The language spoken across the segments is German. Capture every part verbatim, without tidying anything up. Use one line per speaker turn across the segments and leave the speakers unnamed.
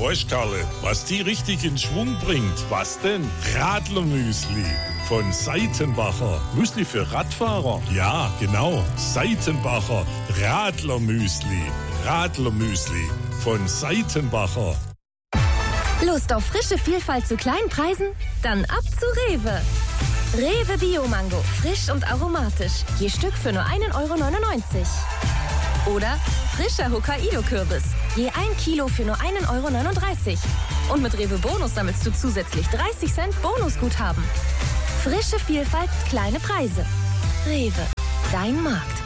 Weißt Karle, was die richtig in Schwung bringt? Was denn? Radlermüsli von Seitenbacher. Müsli für Radfahrer? Ja, genau. Seitenbacher Radlermüsli. Radlermüsli von Seitenbacher.
Lust auf frische Vielfalt zu kleinen Preisen? Dann ab zu Rewe. Rewe Bio-Mango, frisch und aromatisch. Je Stück für nur ein Euro neunundneunzig. Oder frischer Hokkaido-Kürbis. Je ein Kilo für nur ein Euro neununddreißig. Und mit Rewe Bonus sammelst du zusätzlich dreißig Cent Bonusguthaben. Frische Vielfalt, kleine Preise. Rewe, dein Markt.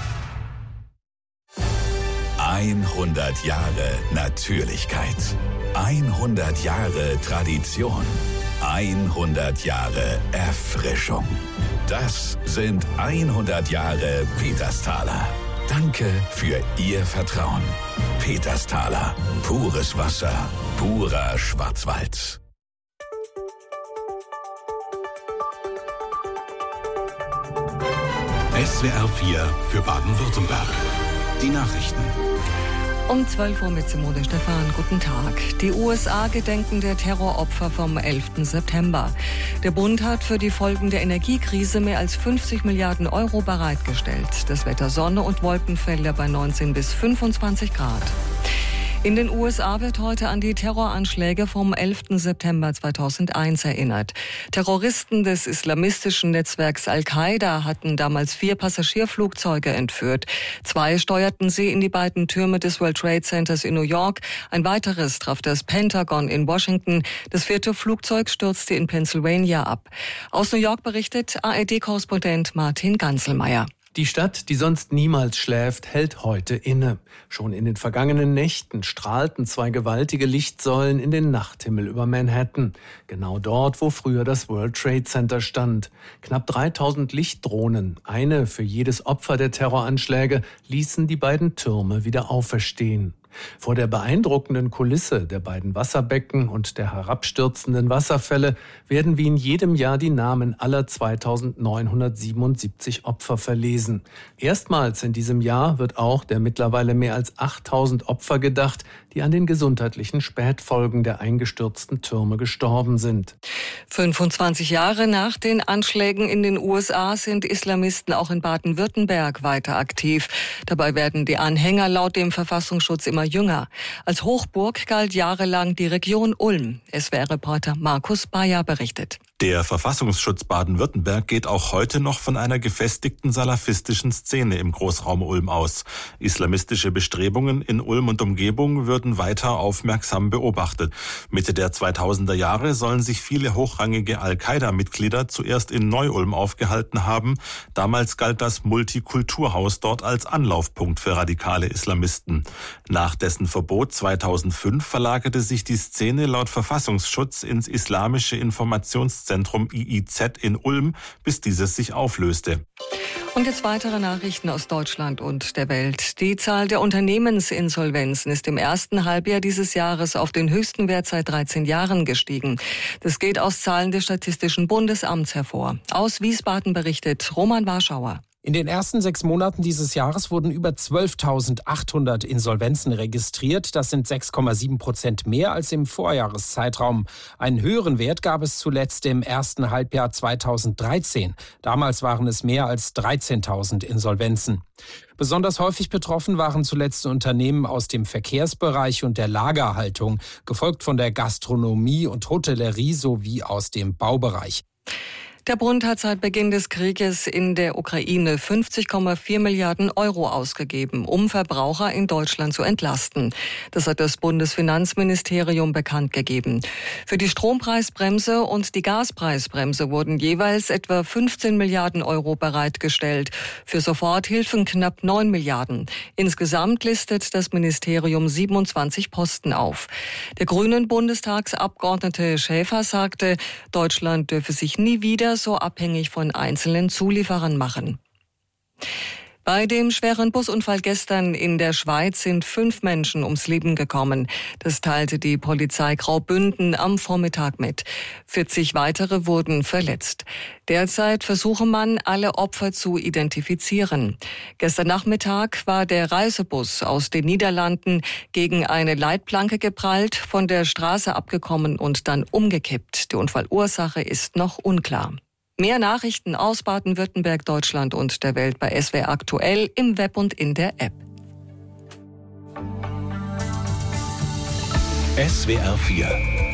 hundert Jahre Natürlichkeit. hundert Jahre Tradition. hundert Jahre Erfrischung. Das sind hundert Jahre Petersthaler. Danke für Ihr Vertrauen. Petersthaler. Pures Wasser. Purer Schwarzwald.
S W R vier für Baden-Württemberg. Die Nachrichten.
Um zwölf Uhr mit Simone Stephan. Guten Tag. Die U S A gedenken der Terroropfer vom elften September. Der Bund hat für die Folgen der Energiekrise mehr als fünfzig Milliarden Euro bereitgestellt. Das Wetter Sonne und Wolkenfelder bei neunzehn bis fünfundzwanzig Grad. In den U S A wird heute an die Terroranschläge vom elften September zweitausendeins erinnert. Terroristen des islamistischen Netzwerks Al-Qaida hatten damals vier Passagierflugzeuge entführt. Zwei steuerten sie in die beiden Türme des World Trade Centers in New York. Ein weiteres traf das Pentagon in Washington. Das vierte Flugzeug stürzte in Pennsylvania ab. Aus New York berichtet A R D-Korrespondent Martin Ganselmeier.
Die Stadt, die sonst niemals schläft, hält heute inne. Schon in den vergangenen Nächten strahlten zwei gewaltige Lichtsäulen in den Nachthimmel über Manhattan. Genau dort, wo früher das World Trade Center stand. Knapp dreitausend Lichtdrohnen, eine für jedes Opfer der Terroranschläge, ließen die beiden Türme wieder auferstehen. Vor der beeindruckenden Kulisse der beiden Wasserbecken und der herabstürzenden Wasserfälle werden wie in jedem Jahr die Namen aller zweitausendneunhundertsiebenundsiebzig Opfer verlesen. Erstmals in diesem Jahr wird auch der mittlerweile mehr als achttausend Opfer gedacht, die an den gesundheitlichen Spätfolgen der eingestürzten Türme gestorben sind.
fünfundzwanzig Jahre nach den Anschlägen in den U S A sind Islamisten auch in Baden-Württemberg weiter aktiv. Dabei werden die Anhänger laut dem Verfassungsschutz immer jünger. Als Hochburg galt jahrelang die Region Ulm. S W R-Reporter Markus Bayer berichtet.
Der Verfassungsschutz Baden-Württemberg geht auch heute noch von einer gefestigten salafistischen Szene im Großraum Ulm aus. Islamistische Bestrebungen in Ulm und Umgebung würden weiter aufmerksam beobachtet. Mitte der zweitausender Jahre sollen sich viele hochrangige Al-Qaida-Mitglieder zuerst in Neu-Ulm aufgehalten haben. Damals galt das Multikulturhaus dort als Anlaufpunkt für radikale Islamisten. Nach dessen Verbot zweitausendfünf verlagerte sich die Szene laut Verfassungsschutz ins Islamische Informationszentrum I I Z in Ulm, bis dieses sich auflöste.
Und jetzt weitere Nachrichten aus Deutschland und der Welt. Die Zahl der Unternehmensinsolvenzen ist im ersten Halbjahr dieses Jahres auf den höchsten Wert seit dreizehn Jahren gestiegen. Das geht aus Zahlen des Statistischen Bundesamts hervor. Aus Wiesbaden berichtet Roman Warschauer.
In den ersten sechs Monaten dieses Jahres wurden über zwölftausendachthundert Insolvenzen registriert. Das sind sechs Komma sieben Prozent mehr als im Vorjahreszeitraum. Einen höheren Wert gab es zuletzt im ersten Halbjahr zweitausenddreizehn. Damals waren es mehr als dreizehntausend Insolvenzen. Besonders häufig betroffen waren zuletzt Unternehmen aus dem Verkehrsbereich und der Lagerhaltung, gefolgt von der Gastronomie und Hotellerie sowie aus dem Baubereich.
Der Bund hat seit Beginn des Krieges in der Ukraine fünfzig Komma vier Milliarden Euro ausgegeben, um Verbraucher in Deutschland zu entlasten. Das hat das Bundesfinanzministerium bekannt gegeben. Für die Strompreisbremse und die Gaspreisbremse wurden jeweils etwa fünfzehn Milliarden Euro bereitgestellt. Für Soforthilfen knapp neun Milliarden. Insgesamt listet das Ministerium siebenundzwanzig Posten auf. Der grünen Bundestagsabgeordnete Schäfer sagte, Deutschland dürfe sich nie wieder so abhängig von einzelnen Zulieferern machen. Bei dem schweren Busunfall gestern in der Schweiz sind fünf Menschen ums Leben gekommen. Das teilte die Polizei Graubünden am Vormittag mit. vierzig weitere wurden verletzt. Derzeit versuche man, alle Opfer zu identifizieren. Gestern Nachmittag war der Reisebus aus den Niederlanden gegen eine Leitplanke geprallt, von der Straße abgekommen und dann umgekippt. Die Unfallursache ist noch unklar. Mehr Nachrichten aus Baden-Württemberg, Deutschland und der Welt bei S W R aktuell im Web und in der App.
S W R vier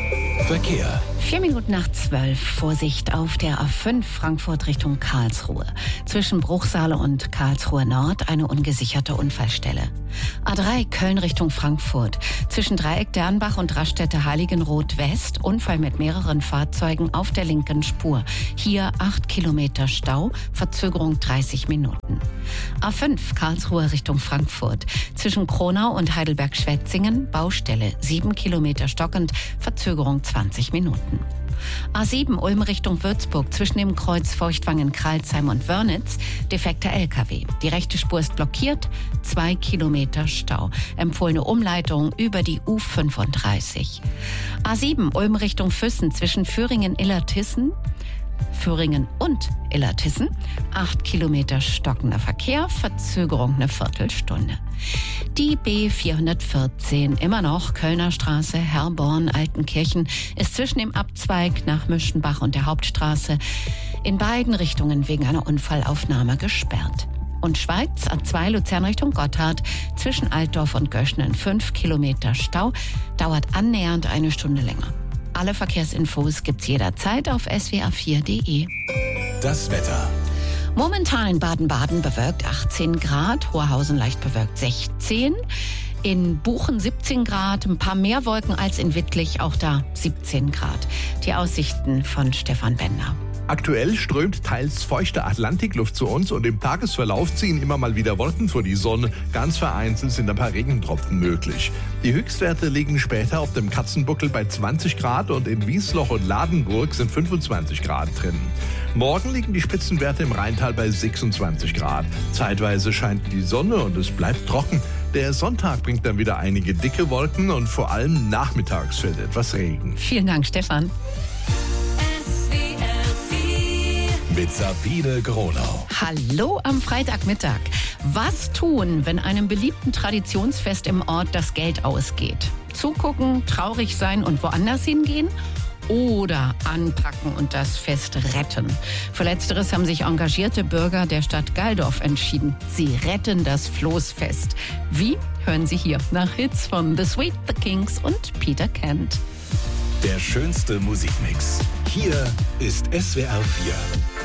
Verkehr.
Vier Minuten nach zwölf. Vorsicht auf der A fünf Frankfurt Richtung Karlsruhe. Zwischen Bruchsale und Karlsruhe Nord eine ungesicherte Unfallstelle. A drei Köln Richtung Frankfurt. Zwischen Dreieck Dernbach und Raststätte Heiligenroth West. Unfall mit mehreren Fahrzeugen auf der linken Spur. Hier acht Kilometer Stau, Verzögerung dreißig Minuten. A fünf Karlsruhe Richtung Frankfurt. Zwischen Kronau und Heidelberg-Schwetzingen Baustelle. sieben Kilometer stockend, Verzögerung zwanzig Minuten. A sieben Ulm Richtung Würzburg zwischen dem Kreuz Feuchtwangen-Kralsheim und Wörnitz defekter L K W. Die rechte Spur ist blockiert, zwei Kilometer Stau. Empfohlene Umleitung über die U fünfunddreißig. A sieben Ulm Richtung Füssen zwischen Föhringen-Illertissen Föhringen und Illertissen. Acht Kilometer stockender Verkehr, Verzögerung eine Viertelstunde. Die B vierhundertvierzehn, immer noch Kölner Straße, Herborn, Altenkirchen, ist zwischen dem Abzweig nach Müschenbach und der Hauptstraße in beiden Richtungen wegen einer Unfallaufnahme gesperrt. Und Schweiz, A zwei Luzern Richtung Gotthard, zwischen Altdorf und Göschnen fünf Kilometer Stau, dauert annähernd eine Stunde länger. Alle Verkehrsinfos gibt's jederzeit auf S W R vier Punkt de.
Das Wetter.
Momentan in Baden-Baden bewölkt achtzehn Grad, Hoherhausen leicht bewölkt sechzehn, in Buchen siebzehn Grad, ein paar mehr Wolken als in Wittlich, auch da siebzehn Grad. Die Aussichten von Stefan Bender.
Aktuell strömt teils feuchte Atlantikluft zu uns und im Tagesverlauf ziehen immer mal wieder Wolken vor die Sonne. Ganz vereinzelt sind ein paar Regentropfen möglich. Die Höchstwerte liegen später auf dem Katzenbuckel bei zwanzig Grad und in Wiesloch und Ladenburg sind fünfundzwanzig Grad drin. Morgen liegen die Spitzenwerte im Rheintal bei sechsundzwanzig Grad. Zeitweise scheint die Sonne und es bleibt trocken. Der Sonntag bringt dann wieder einige dicke Wolken und vor allem nachmittags fällt etwas Regen.
Vielen Dank, Stefan.
Mit Sabine Gronau.
Hallo am Freitagmittag. Was tun, wenn einem beliebten Traditionsfest im Ort das Geld ausgeht? Zugucken, traurig sein und woanders hingehen? Oder anpacken und das Fest retten? Für Letzteres haben sich engagierte Bürger der Stadt Galdorf entschieden. Sie retten das Floßfest. Wie? Hören Sie hier nach Hits von The Sweet, The Kings und Peter Kent.
Der schönste Musikmix. Hier ist S W R vier.